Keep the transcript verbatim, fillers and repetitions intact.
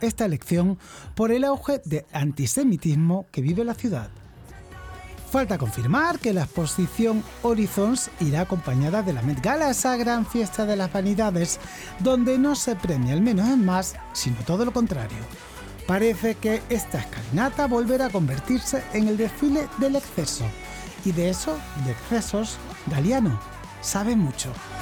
esta elección por el auge de antisemitismo que vive la ciudad. Falta confirmar que la exposición Horizons irá acompañada de la Met Gala, esa gran fiesta de las vanidades, donde no se premia el menos en más, sino todo lo contrario. Parece que esta escalinata volverá a convertirse en el desfile del exceso. Y de eso, de excesos, Galiano sabe mucho.